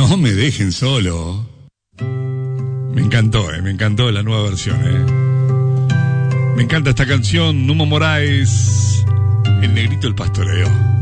No me dejen solo. Me encantó la nueva versión, Me encanta esta canción, Numo Moraes, El Negrito del Pastoreo.